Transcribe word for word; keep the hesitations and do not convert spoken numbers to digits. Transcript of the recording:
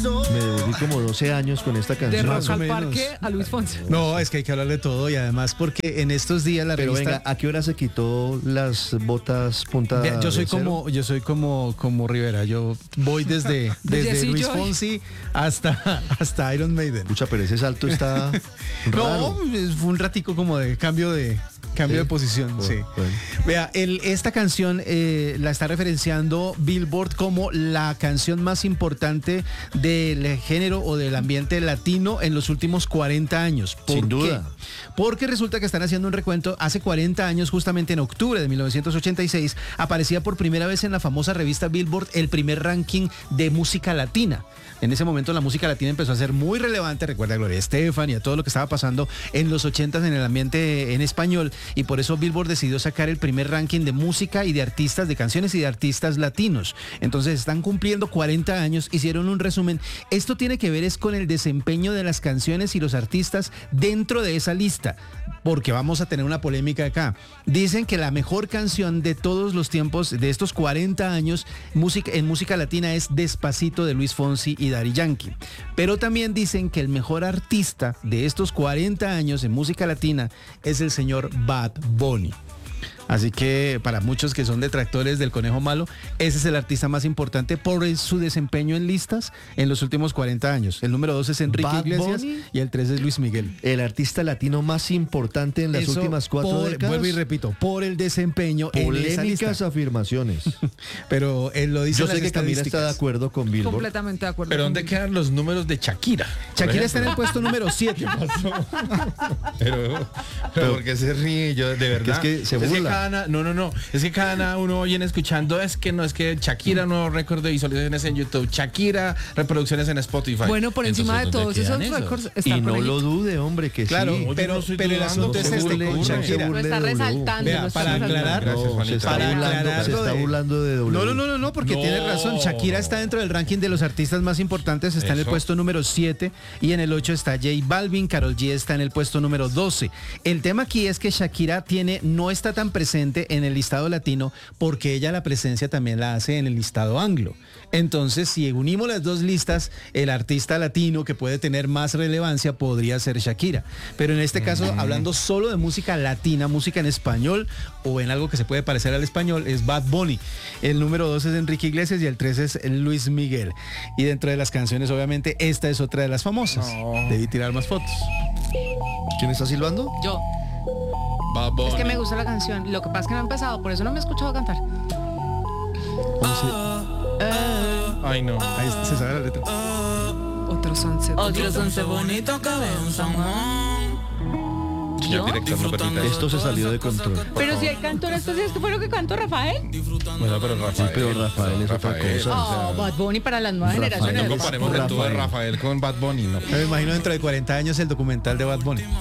Me devolví como doce años con esta De canción. Rock Más o al menos. Parque a Luis Fonsi. No, es que hay que hablar de todo y además porque en estos días la Pero revista... venga, ¿a qué hora se quitó las botas punta Vea, yo soy de cero? como yo soy como como Rivera, yo voy desde desde Jesse Luis Joy. Fonsi hasta hasta Iron Maiden. Pucha, pero ese salto está raro. No, es- fue un ratico como de cambio de cambio Sí. de posición, Bueno, sí. bueno. Vea, el- esta canción eh, la está referenciando Billboard como la canción más importante del género o del ambiente latino en los últimos cuarenta años. ¿Por Sin qué? duda. Porque resulta que están haciendo un recuento. Hace cuarenta años, justamente en octubre de mil novecientos ochenta y seis, aparecía por primera vez en la famosa revista Billboard el primer ranking de música latina. En ese momento la música latina empezó a ser muy relevante, recuerda a Gloria Estefan y a todo lo que estaba pasando en los ochentas en el ambiente en español, y por eso Billboard decidió sacar el primer ranking de música y de artistas, de canciones y de artistas latinos. Entonces están cumpliendo cuarenta años, hicieron un resumen. Esto tiene que ver es con el desempeño de las canciones y los artistas dentro de esa lista, porque vamos a tener una polémica acá. Dicen que la mejor canción de todos los tiempos, de estos cuarenta años, música, en música latina es Despacito de Luis Fonsi y Daddy Yankee. Pero también dicen que el mejor artista de estos cuarenta años en música latina es el señor Bad Bunny. Así que para muchos que son detractores del Conejo Malo, ese es el artista más importante por el- su desempeño en listas en los últimos cuarenta años. El número dos es Enrique Bad Iglesias Bunny. y el tres es Luis Miguel. El artista latino más importante en las Eso últimas cuatro por- décadas. Vuelvo y repito, por el desempeño en esa lista. Polémicas afirmaciones. Pero él lo dice Yo en sé las que Camila está de estadísticas. acuerdo con Billboard. Completamente de acuerdo. Pero ¿dónde conmigo. quedan los números de Shakira? por Shakira está en el ejemplo? puesto número siete. Pero, pero ¿por qué se ríe? Yo, de verdad. es que se Es que burla. cada na- no, no, no. Es que cada na- uno viene escuchando, es que no, es que Shakira no récord de visualizaciones en YouTube, Shakira reproducciones en Spotify. Bueno, por encima de Entonces, todos ¿dónde esos quedan récords está Y el no conejito. lo dude, hombre, que Claro, sí. Oye, pero, no estoy pero el dudando, asunto es se este burle, con no se Shakira. Lo está burle, resaltando. Vea, lo está para resaltando. aclarar- Gracias, No, se Juanita. está Para burlando, aclarar se lo está de- burlando de W. No, no, no, no, no, porque No. tiene razón. Shakira está dentro del ranking de los artistas más importantes, está en el Eso. puesto número siete y en el ocho está J Balvin, Karol G está en el puesto número doce. El tema aquí es que Shakira tiene, no está tan presente en el listado latino porque ella la presencia también la hace en el listado anglo. Entonces, si unimos las dos listas, el artista latino que puede tener más relevancia podría ser Shakira. Pero en este caso, hablando solo de música latina, música en español o en algo que se puede parecer al español, es Bad Bunny. El número dos es Enrique Iglesias y el tres es Luis Miguel. Y dentro de las canciones, obviamente, esta es otra de las famosas. Debí tirar más fotos. ¿Quién está silbando? Yo. Bad Bunny. Es que me gusta la canción. Lo que pasa es que no he empezado, por eso no me he escuchado cantar. Ay, no. Ahí se sabe la letra. Otros once. Otros once bonitos que veo en San Juan. Señor director, no permita Esto se salió de control. Pero si hay cantor, esto sí es que fue lo que cantó Rafael. Bueno, pero Rafael. pero Rafael es otra cosa. Oh, Bad Bunny para las nuevas Rafael, generaciones. No comparemos el tubo de Rafael. Rafael con Bad Bunny, no. Me imagino dentro de cuarenta años el documental de Bad Bunny.